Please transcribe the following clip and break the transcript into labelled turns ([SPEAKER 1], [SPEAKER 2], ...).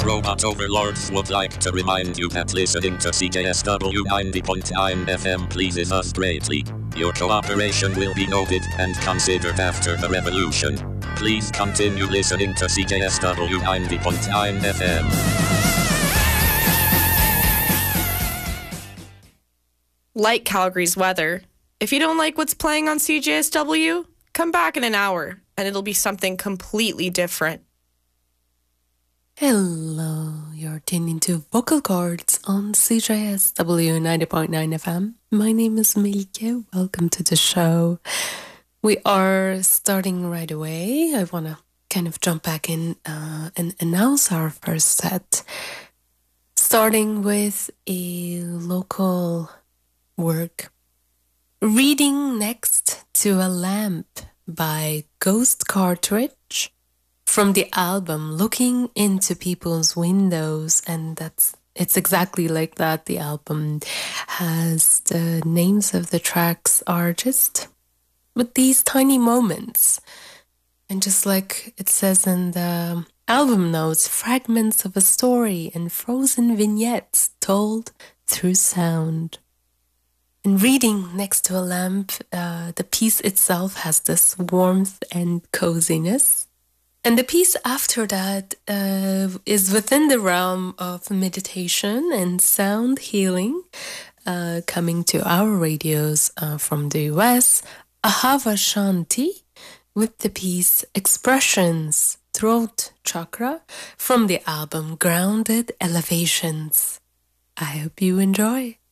[SPEAKER 1] Robot Overlords would like to remind you that listening to CJSW 90.9 FM pleases us greatly. Your cooperation will be noted and considered after the revolution. Please continue listening to CJSW 90.9 FM.
[SPEAKER 2] Like Calgary's weather, if you don't like what's playing on CJSW, come back in an hour and it'll be something completely different.
[SPEAKER 3] Hello, you're tuned into Vocal Chords on CJSW 90.9 FM. My name is Milke. Welcome to the show. We are starting right away. I want to kind of jump back in and announce our first set, starting with a local work. Reading Next to a Lamp by Ghost Cartridge from the album Looking into People's Windows, and it's exactly like that. The album has the names of the tracks are just with these tiny moments, and just like it says in the album notes, fragments of a story and frozen vignettes told through sound. And Reading Next to a Lamp, the piece itself has this warmth and coziness. And the piece after that is within the realm of meditation and sound healing, coming to our radios from the US, Ahava Shanti, with the piece Expressions, Throat Chakra, from the album Grounded Elevations. I hope you enjoy.